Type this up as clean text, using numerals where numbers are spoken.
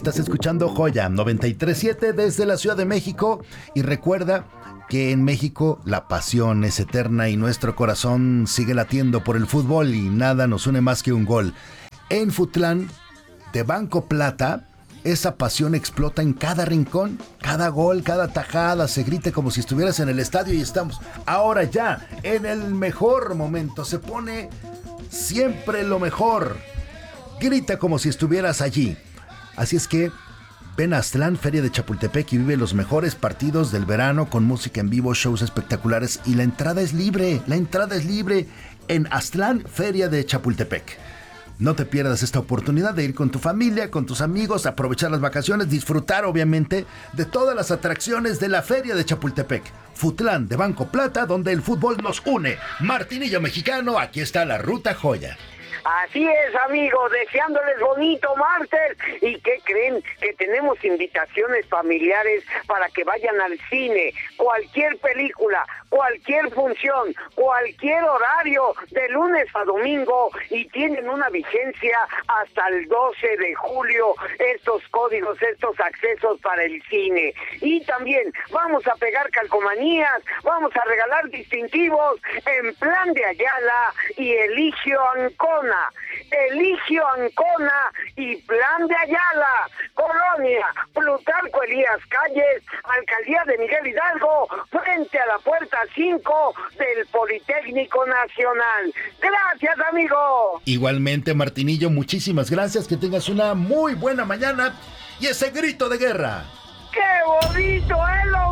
Estás escuchando Joya 93.7 desde la Ciudad de México. Y recuerda que en México la pasión es eterna y nuestro corazón sigue latiendo por el fútbol y nada nos une más que un gol. En Futlán de Banco Plata, esa pasión explota en cada rincón, cada gol, cada tajada, se grita como si estuvieras en el estadio y estamos ahora ya en el mejor momento, se pone siempre lo mejor, grita como si estuvieras allí. Así es que ven a Aztlán, Feria de Chapultepec y vive los mejores partidos del verano con música en vivo, shows espectaculares y la entrada es libre en Aztlán, Feria de Chapultepec. No te pierdas esta oportunidad de ir con tu familia, con tus amigos, aprovechar las vacaciones, disfrutar obviamente de todas las atracciones de la Feria de Chapultepec. Futlán de Banco Plata, donde el fútbol nos une. Martinillo Mexicano, aquí está la Ruta Joya. Así es, amigos, deseándoles bonito martes. ¿Y qué creen? Que tenemos invitaciones familiares para que vayan al cine. Cualquier película, cualquier función, cualquier horario, de lunes a domingo, y tienen una vigencia hasta el 12 de julio, estos códigos, estos accesos para el cine. Y también vamos a pegar calcomanías, vamos a regalar distintivos en Plan de Ayala y Eligio Ancona. Eligio Ancona y Plan de Ayala, Colonia Plutarco Elías Calles, Alcaldía de Miguel Hidalgo, frente a la puerta 5 del Politécnico Nacional. Gracias, amigo. Igualmente, Martinillo, muchísimas gracias, que tengas una muy buena mañana y ese grito de guerra. ¡Qué bonito es lo